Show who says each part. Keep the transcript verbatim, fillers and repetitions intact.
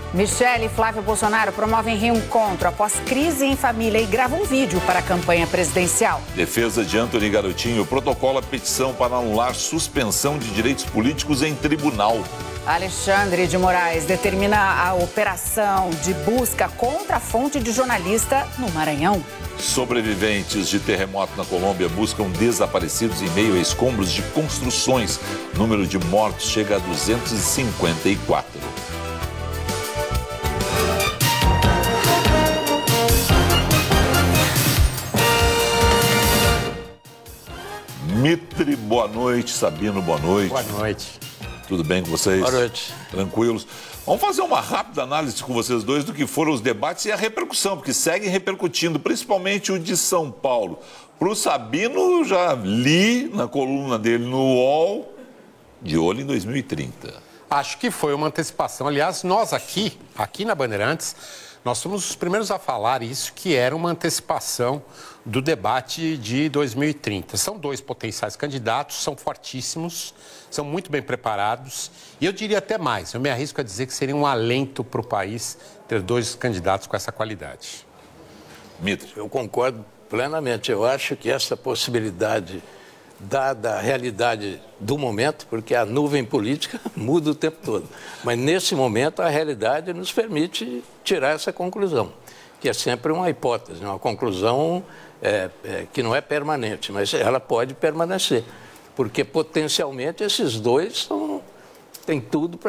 Speaker 1: Michele e Flávio Bolsonaro promovem reencontro após crise em família e gravam um vídeo para a campanha presidencial.
Speaker 2: Defesa de Antony Garotinho protocola petição para anular suspensão de direitos políticos em tribunal.
Speaker 1: Alexandre de Moraes determina a operação de busca contra a fonte de jornalista no Maranhão.
Speaker 2: Sobreviventes de terremoto na Colômbia buscam desaparecidos em meio a escombros de construções. O número de mortos chega a duzentos e cinquenta e quatro. Mitre, boa noite. Sabino, boa noite.
Speaker 3: Boa noite.
Speaker 2: Tudo bem com vocês?
Speaker 3: Boa noite.
Speaker 2: Tranquilos? Vamos fazer uma rápida análise com vocês dois do que foram os debates e a repercussão, porque seguem repercutindo, principalmente o de São Paulo. Para o Sabino, já li na coluna dele no U O L, de olho em dois mil e trinta.
Speaker 3: Acho que foi uma antecipação. Aliás, nós aqui, aqui na Bandeirantes, nós somos os primeiros a falar isso, que era uma antecipação do debate de dois mil e trinta. São dois potenciais candidatos, são fortíssimos, são muito bem preparados. E eu diria até mais, eu me arrisco a dizer que seria um alento para o país ter dois candidatos com essa qualidade.
Speaker 2: Mitre.
Speaker 4: Eu concordo plenamente. Eu acho que essa possibilidade, dada a realidade do momento, porque a nuvem política muda o tempo todo, mas nesse momento a realidade nos permite tirar essa conclusão, que é sempre uma hipótese, uma conclusão é, é, que não é permanente, mas ela pode permanecer, porque potencialmente esses dois são, têm tudo para